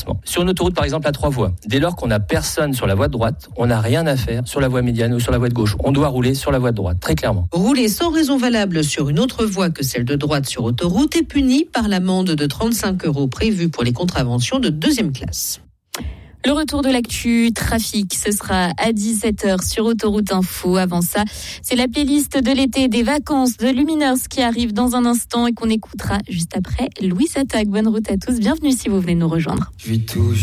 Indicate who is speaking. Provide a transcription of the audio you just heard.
Speaker 1: déplacement. Sur une autoroute, par exemple, à 3 voies, dès lors qu'on n'a personne sur la voie de droite, on n'a rien à faire sur la voie médiane ou sur la voie de gauche. On doit rouler sur la voie de droite, très clairement.
Speaker 2: Rouler sans raison valable sur une autre voie que celle de droite sur autoroute est puni par l'amende de 35 € prévue pour les contraventions de 2e classe.
Speaker 3: Le retour de l'actu trafic, ce sera à 17h sur Autoroute Info. Avant ça, c'est la playlist de l'été des vacances de Lumineers qui arrive dans un instant et qu'on écoutera juste après Louise Attaque. Bonne route à tous, bienvenue si vous venez nous rejoindre.